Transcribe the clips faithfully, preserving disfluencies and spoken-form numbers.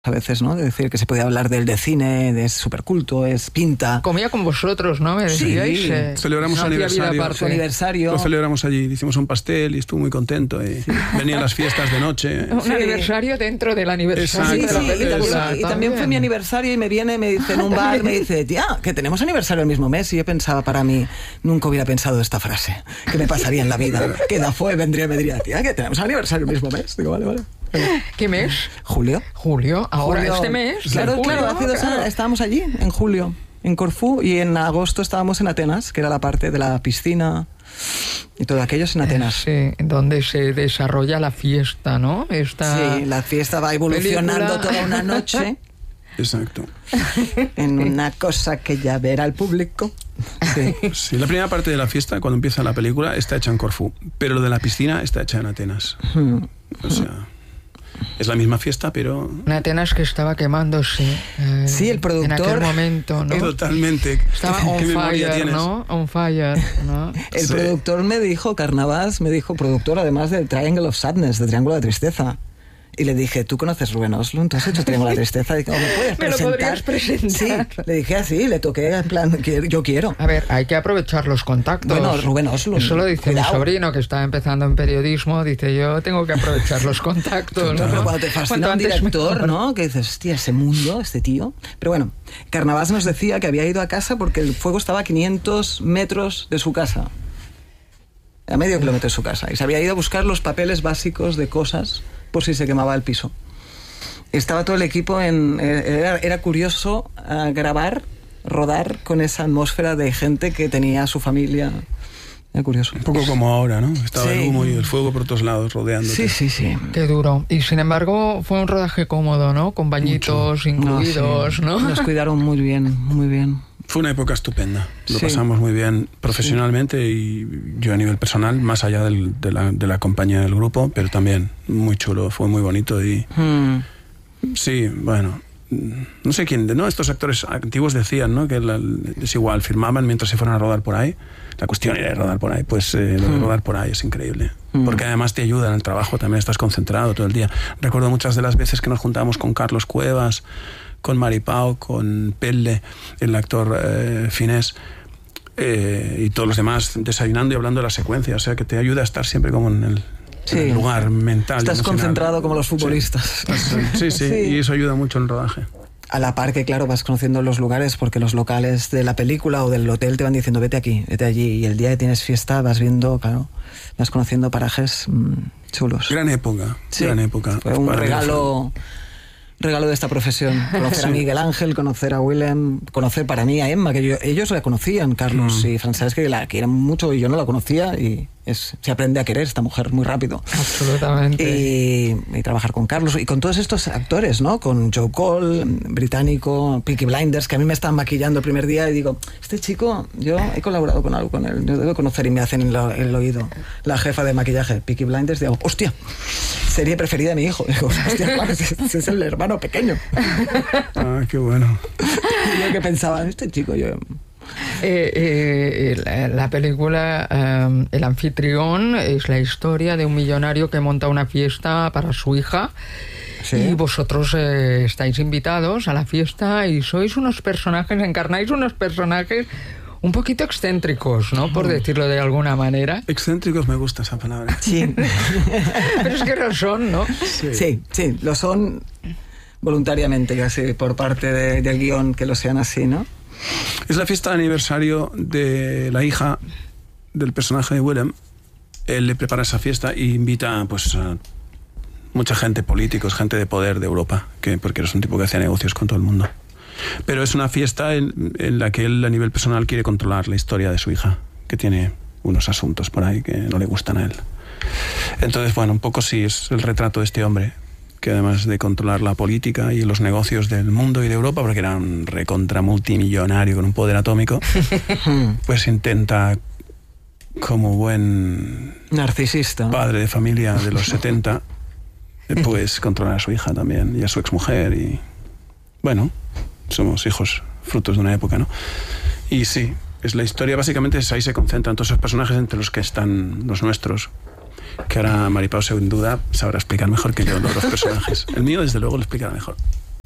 a veces, ¿no? De decir que se podía hablar del de cine, de es superculto, es pinta. Comía con vosotros, ¿no? Me decíais, sí, eh, celebramos no aniversario. Su aniversario. Lo celebramos allí, hicimos un pastel y estuvo muy contento. Y sí. Venían las fiestas de noche. Un sí. aniversario dentro del aniversario Exacto. de la Sí, sí, película. y, y también fue mi aniversario y me viene, me dice en un bar, me dice, tía, que tenemos aniversario el mismo mes. Y yo pensaba para mí, nunca hubiera pensado esta frase, que me pasaría en la vida. Que da fue, vendría y me diría, tía, que tenemos aniversario el mismo mes. Digo, vale, vale. ¿Qué mes? Julio. Julio, ahora Julio. este mes. Claro, julio, claro, hace dos años estábamos allí, en julio, en Corfú, y en agosto estábamos en Atenas, que era la parte de la piscina y todo aquello es en Atenas. Sí, donde se desarrolla la fiesta, ¿no? Esta Sí, la fiesta va evolucionando película. toda una noche. Exacto. En una cosa que ya verá el público. Sí. Sí, la primera parte de la fiesta, cuando empieza la película, está hecha en Corfú, pero lo de la piscina está hecha en Atenas. Hmm. O sea, es la misma fiesta, pero... En Atenas que estaba quemándose. Eh, Sí, el productor- En aquel momento, ¿no? Totalmente. Estaba on ¿Qué memoria fire, tienes? ¿no? On fire, ¿no? El Sí. productor me dijo, Carnavás me dijo, productor además del Triangle of Sadness, de Triángulo de Tristeza. Y le dije, ¿tú conoces Rubén Oslund? ¿Tú has hecho Triángulo de Tristeza? Y digo, ¿me puedes ¿Me lo presentar? podrías presentar? Sí, le dije así, le toqué en plan, que yo quiero. A ver, hay que aprovechar los contactos. Bueno, Rubén Oslund, Eso lo dice cuidado. mi sobrino, que está empezando en periodismo. Dice, yo tengo que aprovechar los contactos. No, ¿no? pero cuando te fascina Cuanto un antes director, mejor. ¿no? Que dices, hostia, ese mundo, este tío. Pero bueno, Carnavás nos decía que había ido a casa porque el fuego estaba a quinientos metros de su casa. A medio kilómetro de su casa. Y se había ido a buscar los papeles básicos de cosas por si se quemaba el piso. Estaba todo el equipo en... Era, era curioso uh, grabar, rodar con esa atmósfera de gente que tenía a su familia. Era curioso. Un poco como ahora, ¿no? Estaba Sí. el humo y el fuego por todos lados rodeándote. Sí, sí, sí. Qué duro. Y sin embargo, fue un rodaje cómodo, ¿no? Con bañitos incluidos, sí. ¿no? Nos cuidaron muy bien, muy bien. Fue una época estupenda. Lo Sí. pasamos muy bien profesionalmente y yo a nivel personal, más allá del, de, la, de la compañía del grupo, pero también muy chulo, fue muy bonito y... Hmm. Sí, bueno, no sé quién, ¿no? Estos actores antiguos decían, ¿no? Que la, es igual, firmaban mientras se fueran a rodar por ahí. La cuestión era rodar por ahí, pues eh, lo de Mm. rodar por ahí es increíble. Mm. Porque además te ayuda en el trabajo, también estás concentrado todo el día. Recuerdo muchas de las veces que nos juntamos con Carlos Cuevas, con Maripau, con Pelle, el actor eh, finés, eh, y todos los demás desayunando y hablando de la secuencia. O sea, que te ayuda a estar siempre como en el... Sí. en el lugar mental. Estás emocional. concentrado como los futbolistas. Sí, sí, sí, Sí. y eso ayuda mucho en el rodaje. A la par que, claro, vas conociendo los lugares porque los locales de la película o del hotel te van diciendo vete aquí, vete allí. Y el día que tienes fiesta vas viendo, claro, vas conociendo parajes mmm, chulos. Gran época, Sí. gran época. Fue un Para mí regalo... regalo de esta profesión, conocer a Miguel Ángel, conocer a Willem, conocer para mí a Emma, que yo, ellos la conocían, Carlos Mm. y Francesc, que la quieren mucho y yo no la conocía y es, se aprende a querer esta mujer muy rápido. Absolutamente. Y, y trabajar con Carlos y con todos estos actores, ¿no? Con Joe Cole, británico, Peaky Blinders, que a mí me están maquillando el primer día y digo, este chico, yo he colaborado con algo con él, yo debo conocer y me hacen en lo- en el oído la jefa de maquillaje, Peaky Blinders, digo, hostia, serie preferida de mi hijo. Digo, hostia, Juan, ese, ese es el hermano pequeño. Ah, qué bueno. Y yo que pensaba, este chico, yo... Eh, eh, la, la película eh, El anfitrión es la historia de un millonario que monta una fiesta para su hija. Sí. Y vosotros eh, estáis invitados a la fiesta y sois unos personajes, encarnáis unos personajes un poquito excéntricos, ¿no? Por decirlo de alguna manera. Excéntricos, me gusta esa palabra. Sí. Pero es que lo son, ¿no? Sí, sí, lo son voluntariamente, casi por parte de- del guión que lo sean así, ¿no? Es la fiesta de aniversario de la hija del personaje de Willem. Él le prepara esa fiesta e invita, pues, a mucha gente, políticos, gente de poder de Europa, que, porque eres un tipo que hacía negocios con todo el mundo. Pero es una fiesta en, en la que él, a nivel personal, quiere controlar la historia de su hija, que tiene unos asuntos por ahí que no le gustan a él. Entonces, bueno, un poco sí es el retrato de este hombre, que además de controlar la política y los negocios del mundo y de Europa, porque era un recontra multimillonario con un poder atómico, pues intenta, como buen Narcisista. padre de familia de los setenta, pues controlar a su hija también y a su exmujer. Y bueno, somos hijos frutos de una época, ¿no? Y sí, es la historia, básicamente es ahí se concentran todos esos personajes, entre los que están los nuestros, que ahora Maripau sin duda sabrá explicar mejor que yo los personajes. El mío desde luego lo explicará mejor.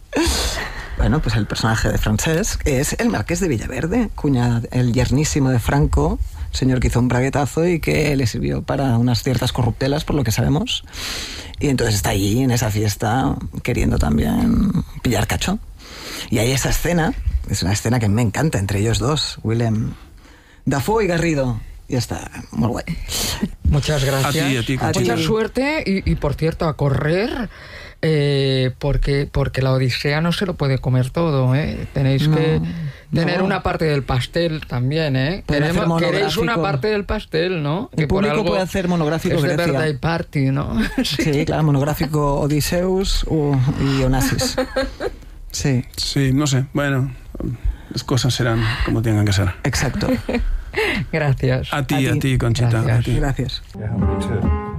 Bueno, pues el personaje de Francesc es el marqués de Villaverde, cuña, el yernísimo de Franco, señor que hizo un braguetazo y que le sirvió para unas ciertas corruptelas, por lo que sabemos. Y entonces está allí en esa fiesta queriendo también pillar cacho. Y hay esa escena, es una escena que me encanta entre ellos dos, Willem Dafoe y Garrido. Y está muy guay. Muchas gracias. A ti, a ti, a ti. Mucha suerte y, y, por cierto, a correr, eh, porque, porque la Odisea no se lo puede comer todo, ¿eh? Tenéis no, que tener no. una parte del pastel también, ¿eh? Queremos, queréis una parte del pastel, ¿no? El que público puede hacer monográfico es de Grecia. Birthday Party, ¿no? Sí. Sí, claro, monográfico Odiseus uh, y Onassis. Sí. Sí, no sé, bueno, las cosas serán como tengan que ser. Exacto. Gracias. A ti, a ti, a ti, Conchita. Gracias. A ti. Gracias. Yeah, me too.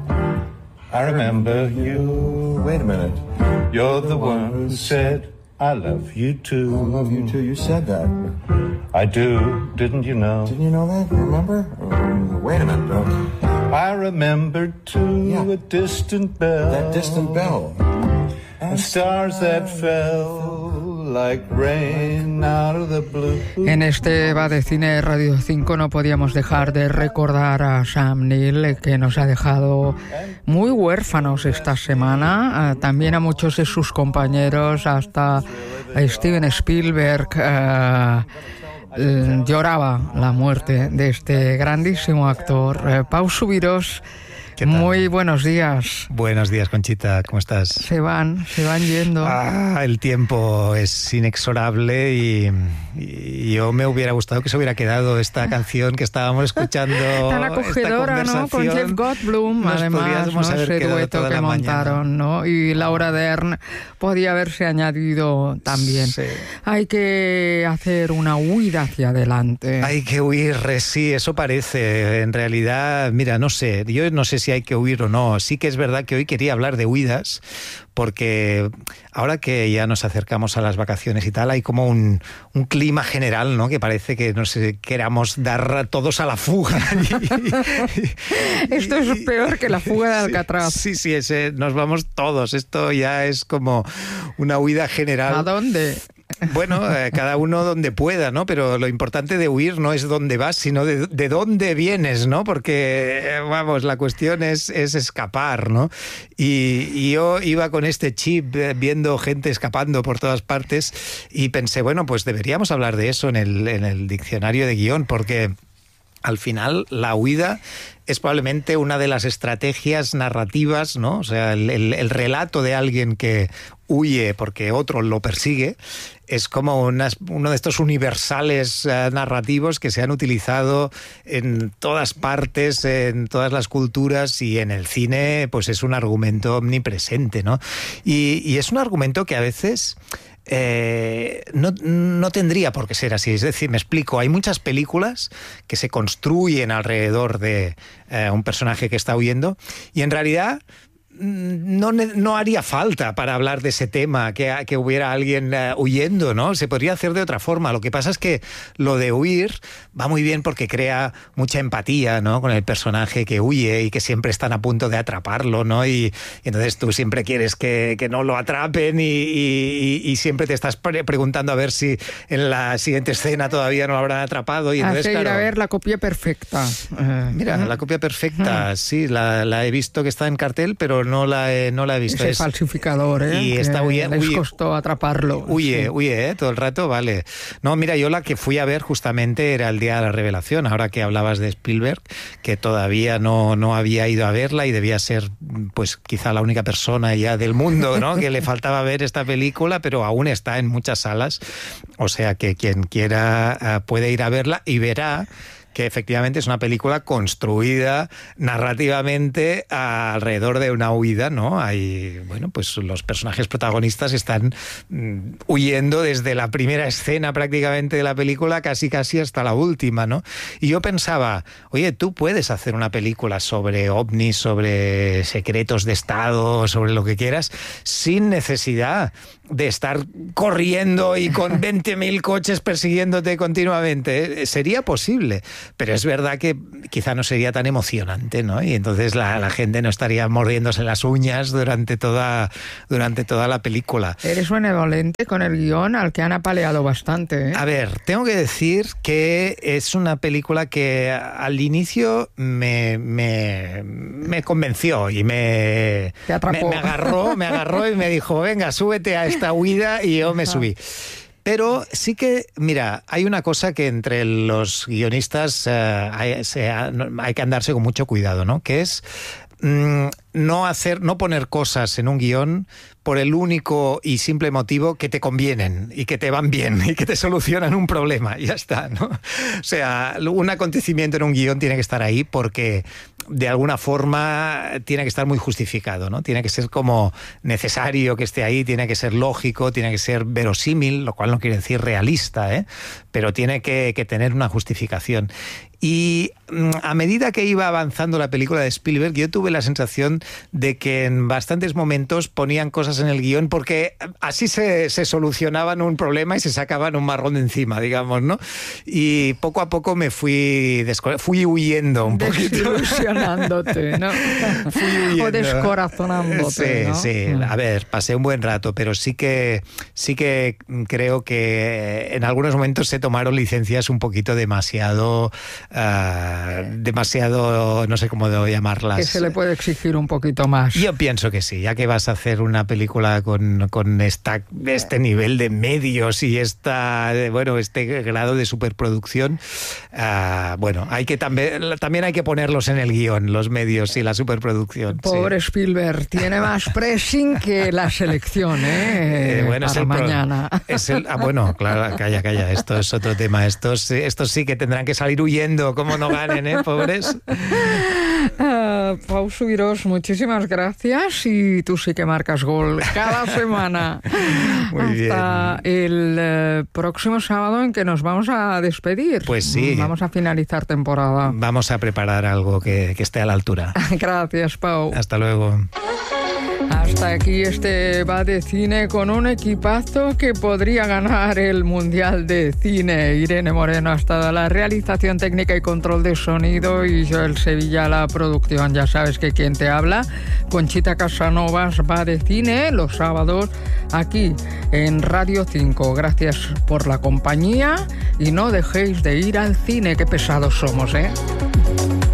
I remember you. Wait a minute. You're the one who said, I love you too. I love you too. You said that. I do. Didn't you know? Didn't you know that? Remember? Um, wait a minute. Uh, I remember too Yeah. a distant bell. that distant bell. And stars that fell like rain out of the blue. En este Va de Cine Radio cinco no podíamos dejar de recordar a Sam Neill, que nos ha dejado muy huérfanos esta semana, eh, también a muchos de sus compañeros, hasta Steven Spielberg eh, eh, lloraba la muerte de este grandísimo actor. Eh, Pau Subirós, muy buenos días. Buenos días, Conchita, ¿cómo estás? Se van, se van yendo. Ah, el tiempo es inexorable y, y yo me hubiera gustado que se hubiera quedado esta canción que estábamos escuchando. Tan acogedora, ¿no? Con Jeff Goldblum, Nos además, ¿no? haber Ese quedado dueto toda que la montaron, ¿no? Y Laura Dern podía haberse añadido también. Sí. Hay que hacer una huida hacia adelante. Hay que huir, sí, eso parece. En realidad, mira, no sé, yo no sé si hay que huir o no. Sí que es verdad que hoy quería hablar de huidas, porque ahora que ya nos acercamos a las vacaciones y tal, hay como un, un clima general, ¿no? Que parece que no sé, queramos dar todos a la fuga. Esto es peor que la fuga de Alcatraz. Sí, sí, ese, nos vamos todos. Esto ya es como una huida general. ¿A dónde? Bueno, eh, cada uno donde pueda, ¿no? Pero lo importante de huir no es dónde vas, sino de, de dónde vienes, ¿no? Porque, eh, vamos, la cuestión es, es escapar, ¿no? Y, y yo iba con este chip eh, viendo gente escapando por todas partes y pensé, bueno, pues deberíamos hablar de eso en el, en el diccionario de guión, porque al final la huida es probablemente una de las estrategias narrativas, ¿no? O sea, el, el, el relato de alguien que huye porque otro lo persigue es como unas, uno de estos universales uh, narrativos que se han utilizado en todas partes, en todas las culturas, y en el cine pues es un argumento omnipresente, ¿no? Y, y es un argumento que a veces Eh, no, no tendría por qué ser así. Es decir, me explico, hay muchas películas que se construyen alrededor de eh, un personaje que está huyendo y en realidad no, no haría falta para hablar de ese tema que, que hubiera alguien uh, huyendo, ¿no? Se podría hacer de otra forma. Lo que pasa es que lo de huir va muy bien porque crea mucha empatía, ¿no? Con el personaje que huye y que siempre están a punto de atraparlo, ¿no? Y, y entonces tú siempre quieres que, que no lo atrapen y, y, y siempre te estás pre preguntando a ver si en la siguiente escena todavía no lo habrán atrapado. Y entonces, Hace ir claro, a ver La copia perfecta. Eh, Mira, La copia perfecta, uh-huh. sí, la, la he visto que está en cartel, pero no la he, no la he visto. Ese es falsificador, ¿eh? Y que está huye, les huye, costó atraparlo. Huye, sí. huye, ¿eh? Todo el rato, vale. No, mira, yo la que fui a ver justamente era el día de la revelación, ahora que hablabas de Spielberg, que todavía no, no había ido a verla y debía ser, pues, quizá la única persona ya del mundo, ¿no? Que le faltaba ver esta película, pero aún está en muchas salas. O sea que quien quiera uh, puede ir a verla y verá que efectivamente es una película construida narrativamente alrededor de una huida, ¿no? Hay, bueno, pues los personajes protagonistas están mm, huyendo desde la primera escena prácticamente de la película casi casi hasta la última, ¿no? Y yo pensaba, oye, tú puedes hacer una película sobre ovnis, sobre secretos de Estado, sobre lo que quieras, sin necesidad de estar corriendo y con veinte mil coches persiguiéndote continuamente. ¿eh? Sería posible, pero es verdad que quizá no sería tan emocionante, ¿no? Y entonces la, la gente no estaría mordiéndose las uñas durante toda, durante toda la película. Eres benevolente con el guión, al que han apaleado bastante, ¿eh? A ver, tengo que decir que es una película que al inicio me, me, me convenció y me, Te atrapó. me, me agarró, me agarró y me dijo, venga, súbete a esta huida, y yo me subí. Pero sí que, mira, hay una cosa que entre los guionistas eh, hay, se, hay que andarse con mucho cuidado, ¿no? Que es mmm, no hacer, no poner cosas en un guión por el único y simple motivo que te convienen y que te van bien y que te solucionan un problema. Ya está, ¿no? O sea, un acontecimiento en un guión tiene que estar ahí porque de alguna forma tiene que estar muy justificado, ¿no? Tiene que ser como necesario que esté ahí, tiene que ser lógico, tiene que ser verosímil, lo cual no quiere decir realista, ¿eh? Pero tiene que, que tener una justificación. Y a medida que iba avanzando la película de Spielberg, yo tuve la sensación de que en bastantes momentos ponían cosas en el guión porque así se, se solucionaban un problema y se sacaban un marrón de encima, digamos, ¿no? Y poco a poco me fui, desco- fui huyendo un poquito. Desilusionándote, ¿no? Fui huyendo. O descorazonándote, Sí, ¿no? sí. Mm. A ver, pasé un buen rato, pero sí que, sí que creo que en algunos momentos se tomaron licencias un poquito demasiado... Uh, demasiado, no sé cómo debo llamarlas. Que se le puede exigir un poquito más. Yo pienso que sí, ya que vas a hacer una película con, con esta, este nivel de medios y esta, bueno, este grado de superproducción, uh, bueno, hay que también, también hay que ponerlos en el guión, los medios y la superproducción. Pobre sí. Spielberg, tiene más pressing que la selección, ¿eh? Eh, bueno, para es el mañana. Pro, es el, ah, bueno, claro, calla, calla, esto es otro tema. Estos, estos sí que tendrán que salir huyendo, como no ganen, ¿eh, pobres? Uh, Pau Subirós, muchísimas gracias, y tú sí que marcas gol cada semana. Muy Hasta bien. el eh, próximo sábado, en que nos vamos a despedir. Pues sí. Vamos a finalizar temporada. Vamos a preparar algo que, que esté a la altura. Gracias, Pau. Hasta luego. Hasta aquí este Va de Cine con un equipazo que podría ganar el Mundial de Cine. Irene Moreno ha estado a la realización técnica y control de sonido, y Joel Sevilla la producción. Ya sabes que quien te habla, Conchita Casanovas, Va de Cine los sábados aquí en Radio cinco. Gracias por la compañía y no dejéis de ir al cine. Qué pesados somos, ¿eh?